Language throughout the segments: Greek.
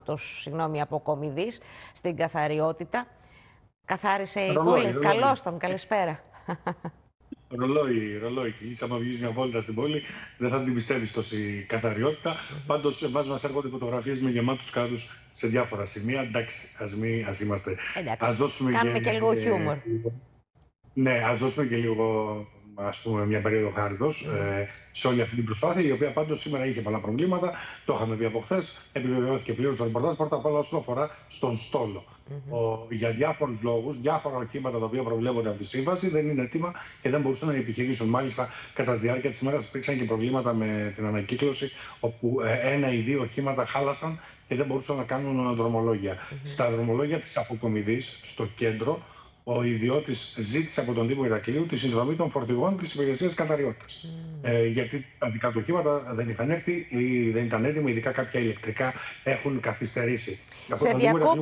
αποκομιδής στην καθαριότητα. Καθάρισε η πόλη. Καλώς τον, καλησπέρα. Ρολόι. Άμα βγεις μια βόλτα στην πόλη, δεν θα την πιστεύεις τόση καθαριότητα. Πάντως, μας έρχονται φωτογραφίες με γεμάτους κάδους σε διάφορα σημεία. Εντάξει, ας είμαστε. Εντάξει, κάνουμε και λίγο χιούμορ. Ναι, ας δώσουμε και λίγο, ας πούμε, μια περίοδο χάριτος σε όλη αυτή την προσπάθεια, η οποία πάντως σήμερα είχε πολλά προβλήματα. Το είχαμε πει από χθες. Επιβεβαιώθηκε πλήρως το ρεπορτάζ. Πρώτα απ' όλα, όσον αφορά στον στόλο. Για διάφορους λόγους, διάφορα οχήματα τα οποία προβλέπονται από τη σύμβαση δεν είναι έτοιμα και δεν μπορούσαν να επιχειρήσουν. Μάλιστα, κατά τη διάρκεια της ημέρας υπήρξαν και προβλήματα με την ανακύκλωση, όπου ένα ή δύο οχήματα χάλασαν και δεν μπορούσαν να κάνουν δρομολόγια. Στα δρομολόγια της Αποκομιδής, στο κέντρο, ο ιδιώτης ζήτησε από τον Δήμο Ηρακλείου τη συνδρομή των φορτηγών της υπηρεσίας καθαριότητας. Γιατί τα δικά του οχήματα δεν είχαν έρθει ή δεν ήταν έτοιμοι, ειδικά κάποια ηλεκτρικά έχουν καθυστερήσει. Σε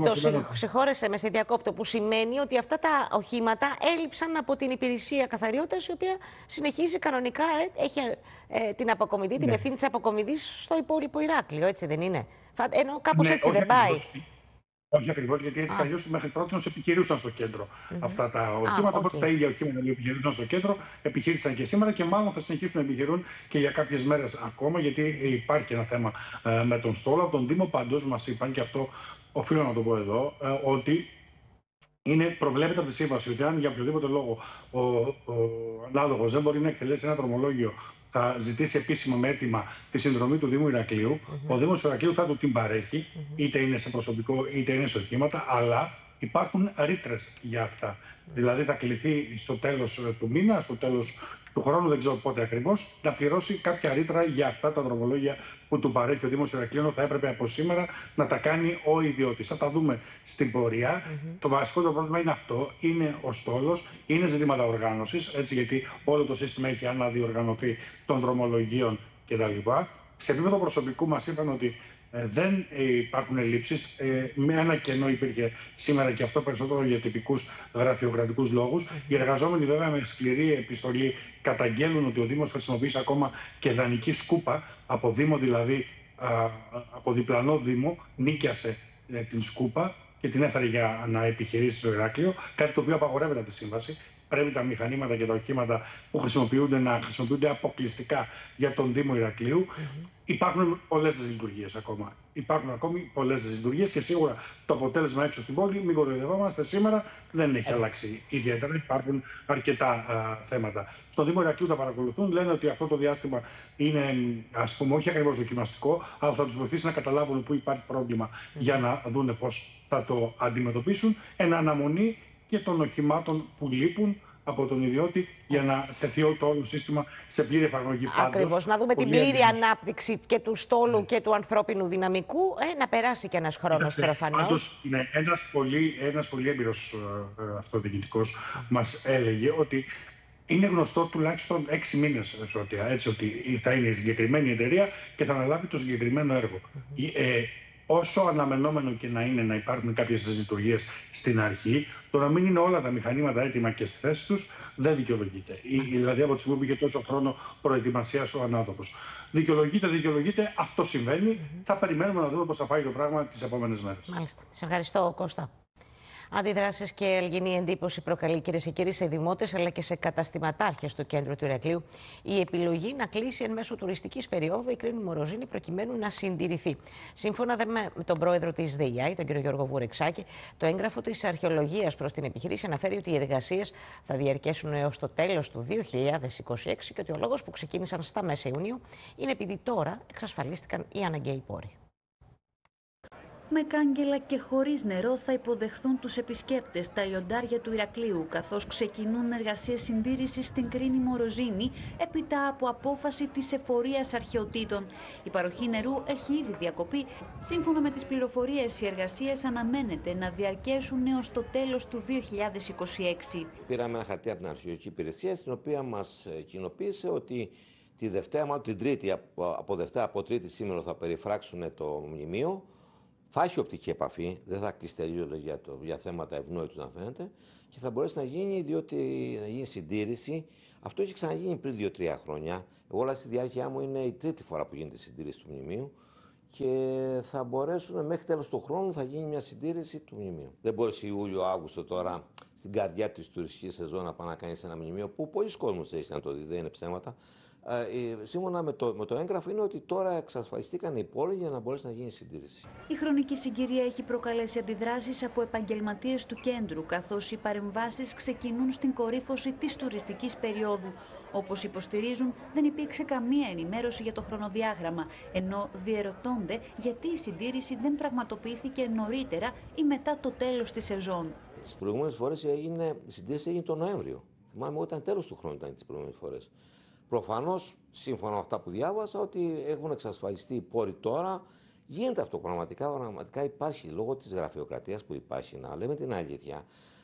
διακόπτω, που σημαίνει ότι αυτά τα οχήματα έλειψαν από την υπηρεσία καθαριότητας, η οποία συνεχίζει κανονικά, έχει την αποκομιδή, την ευθύνη της αποκομιδής στο υπόλοιπο Ηράκλειο, έτσι δεν είναι? Ενώ κάπως έτσι δεν πάει. Όχι ακριβώς, γιατί έτσι κι αλλιώς μέχρι πρώτη επιχειρούσαν στο κέντρο αυτά τα οχήματα. Οπότε τα ίδια οχήματα που επιχειρούσαν στο κέντρο επιχείρησαν και σήμερα και μάλλον θα συνεχίσουν να επιχειρούν και για κάποιες μέρες ακόμα, γιατί υπάρχει ένα θέμα με τον στόλο. Από τον Δήμο πάντως μας είπαν, και αυτό οφείλω να το πω εδώ, ότι προβλέπεται από τη σύμβαση ότι αν για οποιοδήποτε λόγο ο ανάδοχος δεν μπορεί να εκτελέσει ένα δρομολόγιο, θα ζητήσει επίσημα με αίτημα τη συνδρομή του Δήμου Ηρακλείου. Ο Δήμος Ηρακλείου θα του την παρέχει, είτε είναι σε προσωπικό είτε είναι σε οχήματα, αλλά υπάρχουν ρήτρες για αυτά. Δηλαδή θα κληθεί στο τέλος του μήνα, στο τέλος του χρόνου, δεν ξέρω πότε ακριβώς, να πληρώσει κάποια ρήτρα για αυτά τα δρομολόγια που του παρέχει ο Δήμος Ηρακλείου. Θα έπρεπε από σήμερα να τα κάνει ο ιδιώτης. Θα τα δούμε στην πορεία. Το βασικό πρόβλημα είναι αυτό. Είναι ο στόλος, είναι ζητήματα οργάνωσης, έτσι, γιατί όλο το σύστημα έχει αναδιοργανωθεί των δρομολογίων κτλ. Σε επίπεδο προσωπικού μας είπαν ότι δεν υπάρχουν ελλείψεις. Με ένα κενό υπήρχε σήμερα, και αυτό περισσότερο για τυπικούς γραφειοκρατικούς λόγους. Οι εργαζόμενοι, βέβαια, με σκληρή επιστολή καταγγέλνουν ότι ο Δήμος χρησιμοποιεί ακόμα και δανεική σκούπα, από Δήμο δηλαδή, από διπλανό Δήμο, νίκιασε την σκούπα και την έφερε για να επιχειρήσει στο Ηράκλειο, κάτι το οποίο απαγορεύεται από τη σύμβαση. Πρέπει τα μηχανήματα και τα οχήματα που χρησιμοποιούνται να χρησιμοποιούνται αποκλειστικά για τον Δήμο Ηρακλείου. Υπάρχουν πολλές δυσλειτουργίες ακόμα. Υπάρχουν ακόμη πολλές δυσλειτουργίες και σίγουρα το αποτέλεσμα έξω στην πόλη, μην κοροϊδευόμαστε, σήμερα δεν έχει αλλάξει ιδιαίτερα. Υπάρχουν αρκετά θέματα. Στο Δήμο Ηρακλείου τα παρακολουθούν, λένε ότι αυτό το διάστημα είναι, ας πούμε, όχι ακριβώς δοκιμαστικό, αλλά θα τους βοηθήσει να καταλάβουν πού υπάρχει πρόβλημα για να δούνε πώς θα το αντιμετωπίσουν. Εν αναμονή και των οχημάτων που λείπουν από τον ιδιώτη, για να τεθεί το όλο σύστημα σε πλήρη εφαρμογή. Ακριβώς. Να δούμε την πλήρη ανάπτυξη και του στόλου και του ανθρώπινου δυναμικού. Να περάσει και ένας χρόνος προφανώς. Πάντως, ένας πολύ έμπειρος αυτοδιοικητικός μας έλεγε ότι είναι γνωστό τουλάχιστον 6 μήνες, έτσι, ότι θα είναι η συγκεκριμένη εταιρεία και θα αναλάβει το συγκεκριμένο έργο. Όσο αναμενόμενο και να είναι να υπάρχουν κάποιες λειτουργίες στην αρχή, το να μην είναι όλα τα μηχανήματα έτοιμα και στη θέση τους δεν δικαιολογείται. Δηλαδή, από τη στιγμή που είχε τόσο χρόνο προετοιμασίας ο ανάδοχος. Δικαιολογείται, αυτό συμβαίνει. Θα περιμένουμε να δούμε πώς θα πάει το πράγμα τις επόμενες μέρες. Μάλιστα. Σε ευχαριστώ, Κώστα. Αντιδράσεις και αλγινή εντύπωση προκαλεί, κυρίες και κύριοι, σε δημότες αλλά και σε καταστηματάρχες του κέντρου του Ηρακλείου η επιλογή να κλείσει εν μέσω τουριστικής περίοδου η Κρίνη Μοροζήνη προκειμένου να συντηρηθεί. Σύμφωνα με τον πρόεδρο της ΔΕΙΑΗ, τον κύριο Γιώργο Βουρεξάκη, το έγγραφο της αρχαιολογίας προς την επιχείρηση αναφέρει ότι οι εργασίες θα διαρκέσουν έως το τέλος του 2026 και ότι ο λόγος που ξεκίνησαν στα μέσα Ιουνίου είναι επειδή τώρα εξασφαλίστηκαν οι αναγκαίοι πόροι. Με κάγκελα και χωρίς νερό θα υποδεχθούν τους επισκέπτες τα λιοντάρια του Ηρακλείου, καθώς ξεκινούν εργασίες συντήρησης στην Κρίνη Μοροζήνη έπειτα από απόφαση της εφορίας αρχαιοτήτων. Η παροχή νερού έχει ήδη διακοπεί. Σύμφωνα με τις πληροφορίες, οι εργασίες αναμένεται να διαρκέσουν έως το τέλος του 2026. Πήραμε ένα χαρτί από την αρχαιολογική υπηρεσία, στην οποία μας κοινοποίησε ότι τη Δευτέρα, μάλλον την Τρίτη, από Τρίτη σήμερα θα περιφράξουν το μνημείο. Θα έχει οπτική επαφή, δεν θα κλείσει τελείως για θέματα ευνόητου να φαίνεται, και θα μπορέσει να γίνει, διότι να γίνει συντήρηση. Αυτό έχει ξαναγίνει πριν 2-3 χρόνια. Εγώ, όλα στη διάρκεια μου, είναι η τρίτη φορά που γίνεται η συντήρηση του μνημείου και θα μπορέσουν μέχρι τέλος του χρόνου θα γίνει μια συντήρηση του μνημείου. Δεν μπορείς Ιούλιο-Αύγουστο τώρα στην καρδιά της τουριστικής σεζόν να πάει να κάνεις ένα μνημείο που πολλοί κόσμος έχει να το δει, δεν είναι ψέματα. Σύμφωνα με το έγγραφο είναι ότι τώρα εξασφαλιστήκαν οι πόροι για να μπορέσει να γίνει συντήρηση. Η χρονική συγκυρία έχει προκαλέσει αντιδράσεις από επαγγελματίες του κέντρου, καθώς οι παρεμβάσεις ξεκινούν στην κορύφωση της τουριστικής περίοδου. Όπως υποστηρίζουν, δεν υπήρξε καμία ενημέρωση για το χρονοδιάγραμμα, ενώ διερωτώνται γιατί η συντήρηση δεν πραγματοποιήθηκε νωρίτερα ή μετά το τέλος της σεζόν. Τις προηγούμενες φορές η συντήρηση έγινε τον Νοέμβριο. Θυμάμαι εγώ ήταν τέλος του χρόνου ήταν τις προηγούμενες φορές. Προφανώς, σύμφωνα με αυτά που διάβασα, ότι έχουν εξασφαλιστεί οι πόροι τώρα. Γίνεται αυτό πραγματικά υπάρχει λόγω της γραφειοκρατίας που υπάρχει. Να λέμε την αλήθεια,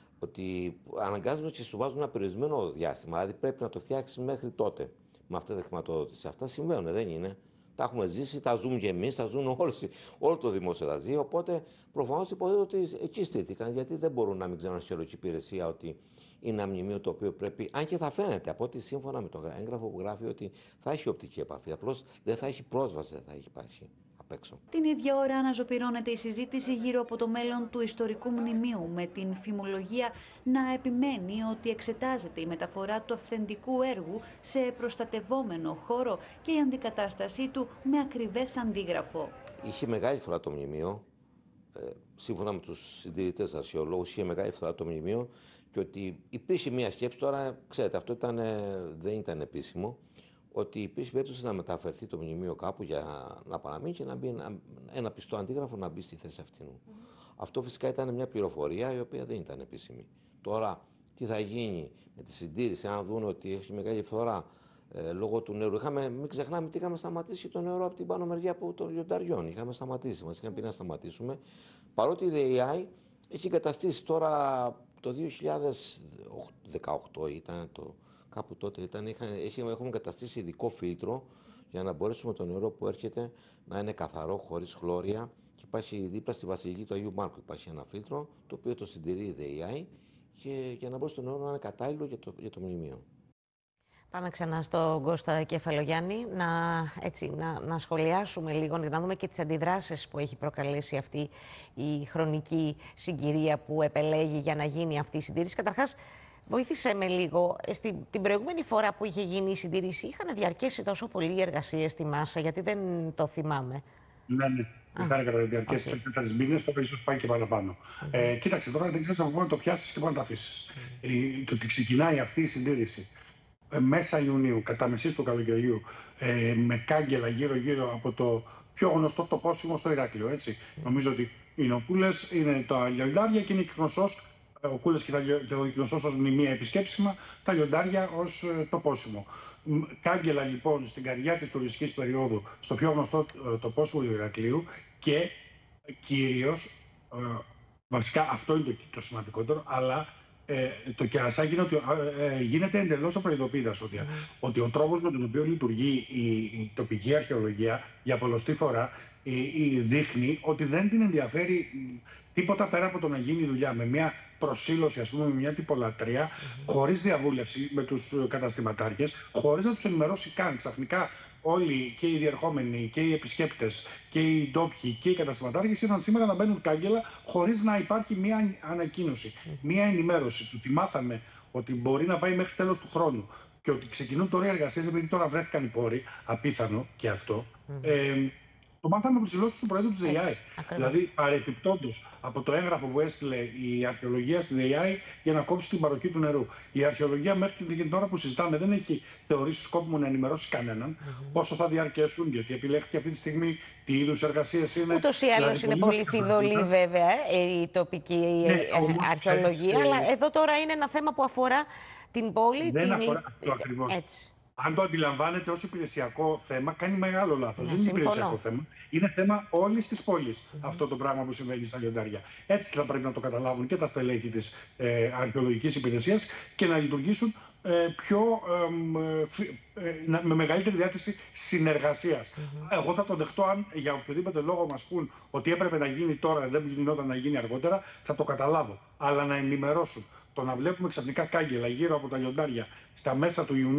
ότι αναγκάζονται και σου βάζουν ένα περιορισμένο διάστημα. Δηλαδή πρέπει να το φτιάξει μέχρι τότε. Με αυτή τη χρηματοδότηση. Αυτά συμβαίνουν, δεν είναι. Τα έχουμε ζήσει, τα ζούμε και εμείς, τα ζουν όλο το δημόσιο τα ζει. Οπότε προφανώς υποθέτω ότι εκεί στήθηκαν, γιατί δεν μπορούν να μην ξέρουν στην αρχαιολογική υπηρεσία ότι είναι ένα μνημείο το οποίο πρέπει. Αν και θα φαίνεται από ότι σύμφωνα με το έγγραφο που γράφει ότι θα έχει οπτική επαφή. Απλώς δεν θα έχει πρόσβαση, δεν θα έχει υπάρχει απ' έξω. Την ίδια ώρα αναζωπυρώνεται η συζήτηση γύρω από το μέλλον του ιστορικού μνημείου, με την φημολογία να επιμένει ότι εξετάζεται η μεταφορά του αυθεντικού έργου σε προστατευόμενο χώρο και η αντικατάστασή του με ακριβές αντίγραφο. Είχε μεγάλη φορά το μνημείο, σύμφωνα με τους συντηρητές αρχαιολόγους, είχε μεγάλη φορά το μνημείο και ότι υπήρχε μια σκέψη, τώρα ξέρετε αυτό δεν ήταν επίσημο, ότι υπήρχε περίπτωση να μεταφερθεί το μνημείο κάπου για να παραμείνει και να μπει ένα πιστό αντίγραφο να μπει στη θέση αυτού. Αυτό φυσικά ήταν μια πληροφορία η οποία δεν ήταν επίσημη. Τώρα, τι θα γίνει με τη συντήρηση, αν δουν ότι έχει μεγάλη φθορά λόγω του νερού. Μην ξεχνάμε ότι είχαμε σταματήσει το νερό από την πάνω μεριά των λιονταριών. Είχαμε σταματήσει, μας είχαν πει να σταματήσουμε. Παρότι η ΔΕΙΑΗ έχει εγκαταστήσει τώρα το 2018 ήταν το. Κάπου τότε έχουμε καταστήσει ειδικό φίλτρο για να μπορέσουμε το νερό που έρχεται να είναι καθαρό, χωρίς χλώρια. Και υπάρχει δίπλα στη Βασιλική του Αγίου Μάρκου υπάρχει ένα φίλτρο το οποίο το συντηρεί η ΔΕΙΑΗ και για να μπορέσει το νερό να είναι κατάλληλο για το μνημείο. Πάμε ξανά στον Κώστα Κεφαλογιάννη να σχολιάσουμε λίγο, να δούμε και τις αντιδράσεις που έχει προκαλέσει αυτή η χρονική συγκυρία που επελέγει για να γίνει αυτή η συντήρηση. Καταρχάς, βοήθησε με λίγο. Την προηγούμενη φορά που είχε γίνει η συντήρηση, είχαν διαρκέσει τόσο πολύ οι εργασίες στη Μάσα, γιατί δεν το θυμάμαι. Ναι. Είχαν διαρκέσει 4 μήνες, τώρα ίσως πάει και παραπάνω. Κοίταξε, τώρα δεν ξέρεις να το πιάσεις και να το αφήσεις. Το ότι ξεκινάει αυτή η συντήρηση μέσα Ιουνίου, κατά μεσής του καλοκαιριού, με κάγκελα γύρω-γύρω από το πιο γνωστό τοπόσιμο στο Ηράκλειο. Έτσι. Νομίζω ότι είναι ο Κούλες, είναι τα λιοντάρια και είναι η Κνωσσός. Ο Κούλες και ο Κνωσσός ως μνημεία επισκέψιμα, τα λιοντάρια ως τοπόσιμο. Κάγκελα λοιπόν στην καρδιά της τουριστικής περίοδου, στο πιο γνωστό τοπόσιμο του Ηρακλείου και κυρίως, βασικά αυτό είναι το σημαντικότερο, αλλά το κερασάκι είναι ότι γίνεται εντελώς απροειδοποίητας ότι ο τρόπος με τον οποίο λειτουργεί η τοπική αρχαιολογία για πολλοστή φορά δείχνει ότι δεν την ενδιαφέρει τίποτα πέρα από το να γίνει δουλειά με μια προσήλωση, ας πούμε, με μια τυπολατρεία, χωρίς διαβούλευση με τους καταστηματάρχες, χωρίς να τους ενημερώσει καν. Ξαφνικά όλοι και οι διερχόμενοι και οι επισκέπτες και οι ντόπιοι και οι καταστηματάρχες ήρθαν σήμερα να μπαίνουν κάγκελα χωρίς να υπάρχει μια ανακοίνωση, μια ενημέρωση του ότι μάθαμε ότι μπορεί να πάει μέχρι τέλος του χρόνου και ότι ξεκινούν τώρα οι εργασίες, επειδή τώρα βρέθηκαν οι πόροι, απίθανο και αυτό. Το μάθαμε από τις δηλώσεις του Προέδρου της ΔΕΙΑΗ. Δηλαδή, παρεπιπτόντως από το έγγραφο που έστειλε η αρχαιολογία στη ΔΕΙΑΗ για να κόψει την παροχή του νερού. Η αρχαιολογία μέχρι την ώρα που συζητάμε δεν έχει θεωρήσει σκόπιμο να ενημερώσει κανέναν πόσο θα διαρκέσουν, γιατί επιλέχθηκε αυτή τη στιγμή τι είδους εργασίες είναι. Ούτως ή άλλως είναι πολύ φιδωλή βέβαια η τοπική αρχαιολογία, αλλά εδώ τώρα είναι ένα θέμα που αφορά την πόλη. Δεν αφορά αυτό ακριβώς. Αν το αντιλαμβάνεται ως υπηρεσιακό θέμα, κάνει μεγάλο λάθος. Δεν είναι υπηρεσιακό θέμα. Είναι θέμα όλης της πόλης αυτό το πράγμα που συμβαίνει στα λιοντάρια. Έτσι θα πρέπει να το καταλάβουν και τα στελέχη της αρχαιολογικής υπηρεσίας και να λειτουργήσουν με μεγαλύτερη διάθεση συνεργασίας. Εγώ θα το δεχτώ αν για οποιοδήποτε λόγο μας πούν ότι έπρεπε να γίνει τώρα, δεν γινόταν να γίνει αργότερα, θα το καταλάβω. Αλλά να ενημερώσουν. Το να βλέπουμε ξαφνικά κάγκελα γύρω από τα λιοντάρια στα μέσα του Ιουνίου.